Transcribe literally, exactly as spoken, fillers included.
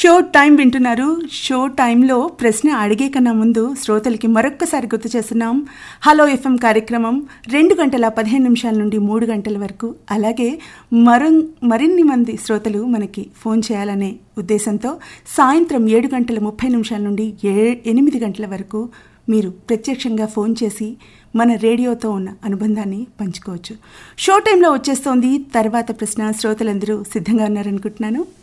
Show time వింటున్నారు. Show టైంలో ప్రశ్న అడిగే కన్నా ముందు శ్రోతలకి మరొక్కసారి గుర్తు చేస్తున్నాం. హలో ఎఫ్ఎం కార్యక్రమం రెండు గంటల పదిహేను నిమిషాల నుండి మూడు గంటల వరకు, అలాగే మరో మరిన్ని మంది శ్రోతలు మనకి ఫోన్ చేయాలనే ఉద్దేశంతో సాయంత్రం ఏడు గంటల ముప్పై నిమిషాల నుండి ఏ ఎనిమిది గంటల వరకు మీరు ప్రత్యక్షంగా ఫోన్ చేసి మన రేడియోతో ఉన్న అనుబంధాన్ని పంచుకోవచ్చు. షో టైంలో వచ్చేస్తోంది తర్వాత ప్రశ్న. శ్రోతలందరూ సిద్ధంగా ఉన్నారనుకుంటున్నాను.